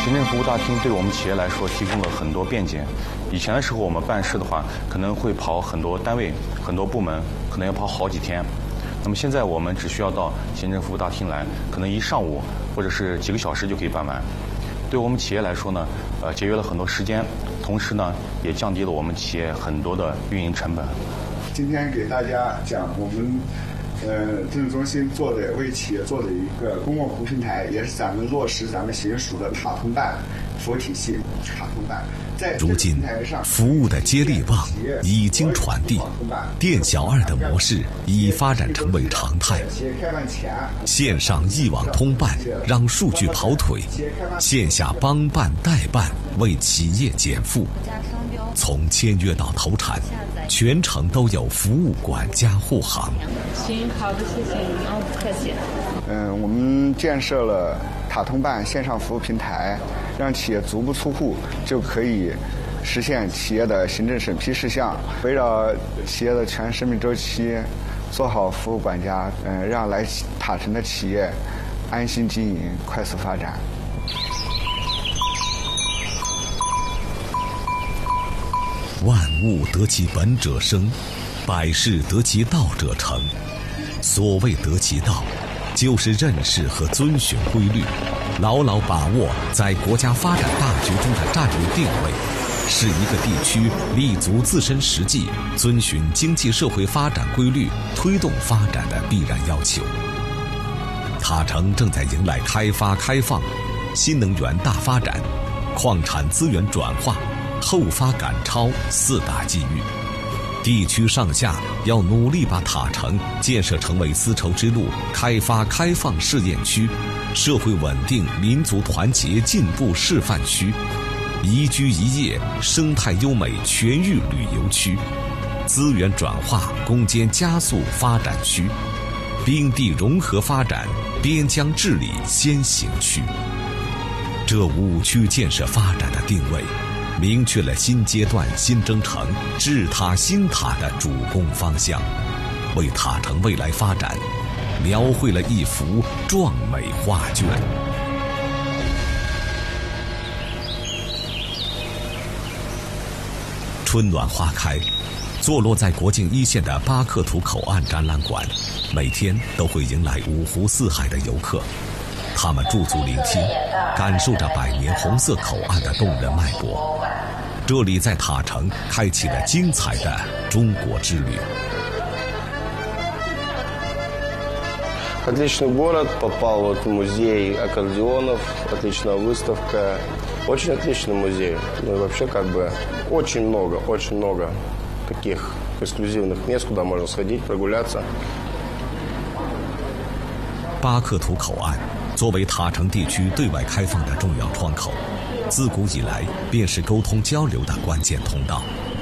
行政服务大厅对我们企业来说提供了很多便捷。以前的时候，我们办事的话，可能会跑很多单位、很多部门，可能要跑好几天。那么现在我们只需要到行政服务大厅来，可能一上午或者是几个小时就可以办完。对我们企业来说呢，节约了很多时间，同时呢，也降低了我们企业很多的运营成本。 今天给大家讲我们政治中心为企业做的一个公共服务平台，也是咱们落实咱们行署的塔通办服务体系。塔通办如今，服务的接力棒已经传递，店小二的模式已发展成为常态。线上一网通办让数据跑腿，线下帮办代办为企业减负。从签约到投产，全程都有服务管家护航。 行，好的，谢谢你，不客气。 我们建设了塔通办线上服务平台，让企业足不出户就可以实现企业的行政审批事项，围绕企业的全生命周期做好服务管家，让来塔城的企业安心经营，快速发展。 万物得其本者生，百事得其道者成。所谓得其道，就是认识和遵循规律，牢牢把握在国家发展大局中的战略定位，是一个地区立足自身实际，遵循经济社会发展规律，推动发展的必然要求。塔城正在迎来开发开放、新能源大发展、矿产资源转化、后发赶超4大机遇。地区上下要努力把塔城建设成为丝绸之路开发开放试验区、社会稳定民族团结进步示范区、宜居宜业生态优美全域旅游区、资源转化攻坚加速发展区、滨地融合发展边疆治理先行区。这5区建设发展的定位，明确了新阶段新征程治塔兴塔的主攻方向，为塔城未来发展描绘了一幅壮美画卷。春暖花开，坐落在国境1线的巴克图口岸展览馆，每天都会迎来5湖4海的游客。他们驻足聆听，感受着百年红色口岸的动人脉搏。这里在塔城开启了精彩的中国之旅。 Отличный город, попал вот в музей аккордеонов, отличная выставка, очень отличный музей. Ну и вообще как бы очень много таких эксклюзивных мест, куда можно сходить, прогуляться. 巴克图口岸作为塔城地区对外开放的重要窗口，自古以来便是沟通交流的关键通道。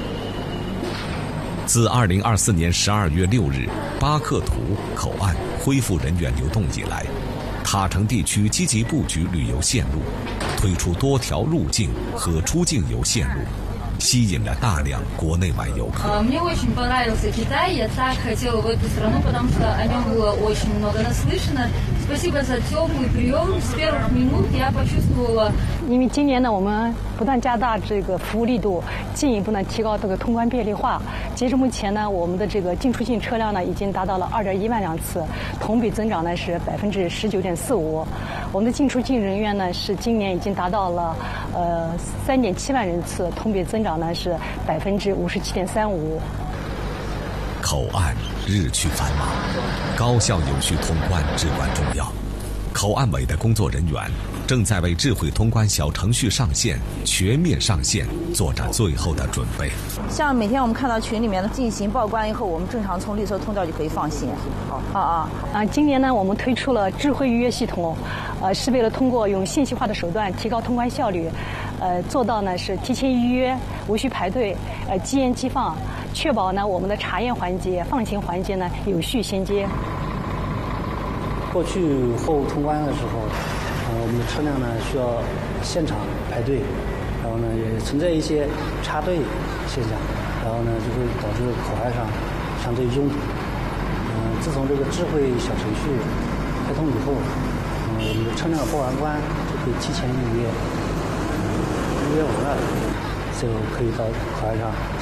自2024年12月6日巴克图口岸恢复人员流动以来，塔城地区积极布局旅游线路，推出多条路径和出境游线路，吸引了大量国内外游客。 Мне очень понравился Китай, я так хотела в эту страну, потому что о нем было очень много наслышано. Спасибо за теплый прием. С первых минут я почувствовала. 因为今年呢，我们不断加大这个服务力度，进一步呢提高这个通关便利化。截至目前呢，我们的这个进出境车辆呢已经达到了2.1万辆次，同比增长呢是19.45%。我们的进出境人员呢是今年已经达到了3.7万人次，同比增长呢是57.35%。 口岸日趋繁忙，高效有序通关至关重要。口岸委的工作人员正在为智慧通关小程序上线、全面上线做着最后的准备。 像每天我们看到群里面的进行报关以后，我们正常从绿色通道就可以放行。 今年呢，我们推出了智慧预约系统，是为了通过用信息化的手段提高通关效率，做到呢是提前预约，无需排队，即验即放，确保呢我们的查验环节、放行环节呢有序衔接。 过去货物通关的时候，我们的车辆呢需要现场排队，然后呢也存在一些插队现象，然后呢就会导致口岸上相对拥堵。自从这个智慧小程序开通以后，我们的车辆报完关就可以提前预约， 完了，就可以到口岸上